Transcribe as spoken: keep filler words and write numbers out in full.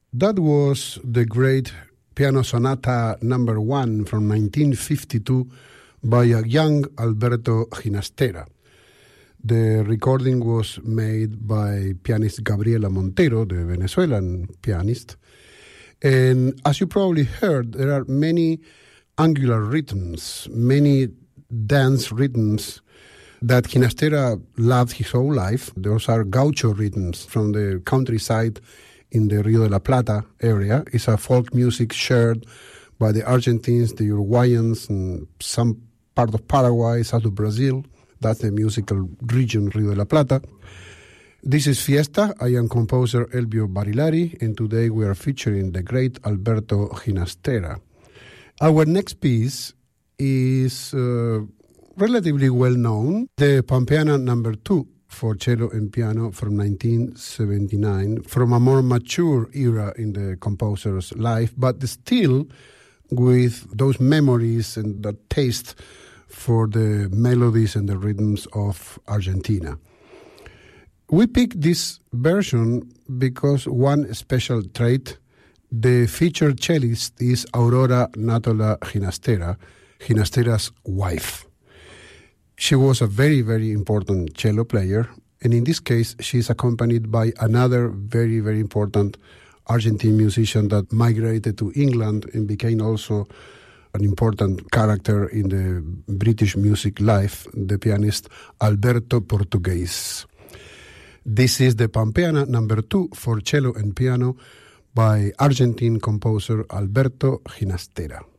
That was the great Piano Sonata number one from nineteen fifty-two by a young Alberto Ginastera. The recording was made by pianist Gabriela Montero, the Venezuelan pianist. And as you probably heard, there are many angular rhythms, many dance rhythms that Ginastera loved his whole life. Those are gaucho rhythms from the countryside in the Rio de la Plata area. It's a folk music shared by the Argentines, the Uruguayans, and some part of Paraguay, south of Brazil. That's the musical region, Rio de la Plata. This is Fiesta. I am composer Elbio Barilari, and today we are featuring the great Alberto Ginastera. Our next piece is uh, relatively well known, the Pampeana number two for cello and piano from nineteen seventy-nine, from a more mature era in the composer's life, but still with those memories and that taste for the melodies and the rhythms of Argentina. We picked this version because one special trait, the featured cellist is Aurora Natola Ginastera, Ginastera's wife. She was a very, very important cello player, and in this case, she's accompanied by another very, very important Argentine musician that migrated to England and became also an important character in the British music life, the pianist Alberto Portugues. This is the Pampeana number two for cello and piano by Argentine composer Alberto Ginastera.